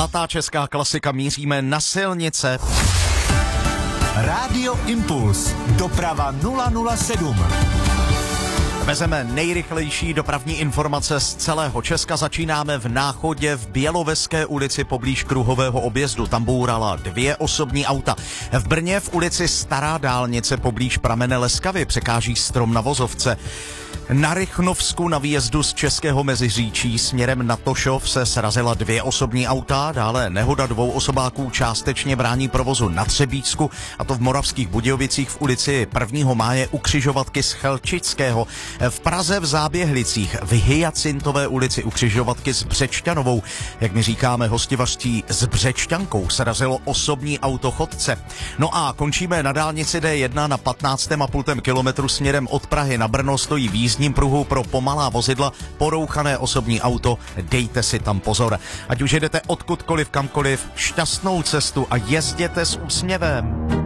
Zlatá česká klasika, míříme na silnice. Rádio Impuls. Doprava 007. Vezeme nejrychlejší dopravní informace z celého Česka. Začínáme v Náchodě v Běloveské ulici poblíž kruhového objezdu. Tam bourala 2 osobní auta. V Brně v ulici Stará dálnice poblíž pramene Leskavy překáží strom na vozovce. Na Rychnovsku na výjezdu z Českého Meziříčí směrem na Tošov se srazila 2 osobní auta, dále nehoda 2 osobáků částečně brání provozu na Třebíčsku, a to v Moravských Budějovicích v ulici 1. máje u křižovatky z Chelčického. V Praze v Záběhlicích v Hyacintové ulici u křižovatky s Břečťanovou, jak my říkáme hostivařství, s Břečťankou srazilo osobní auto chodce. No a končíme na dálnici D1 na 15,5 kilometru směrem od Prahy na Brno stojí výjízdní pruhu pro pomalá vozidla porouchané osobní auto, dejte si tam pozor. Ať už jedete odkudkoliv, kamkoliv, šťastnou cestu a jezděte s úsměvem.